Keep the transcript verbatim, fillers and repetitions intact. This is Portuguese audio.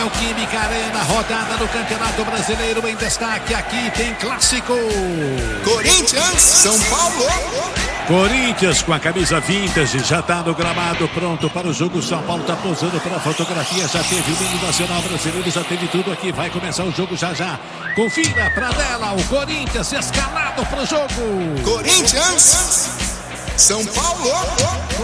Neoquímica Arena, rodada do Campeonato Brasileiro em destaque. Aqui tem clássico. Corinthians, São Paulo. Corinthians com a camisa vintage, já está no gramado, pronto para o jogo. São Paulo está posando para a fotografia, já teve o hino nacional brasileiro, já teve tudo aqui. Vai começar o jogo já já. Confira para dela o Corinthians escalado para o jogo. Corinthians, São Paulo.